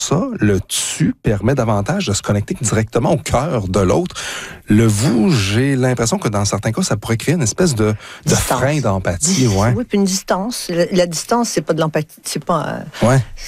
ça, le tu permet davantage de se connecter directement au cœur de l'autre. Le vous, j'ai l'impression que dans certains cas, ça pourrait créer une espèce de frein d'empathie. Ouais. Oui, puis une distance. La distance, c'est pas de l'empathie. C'est pas. Ouais.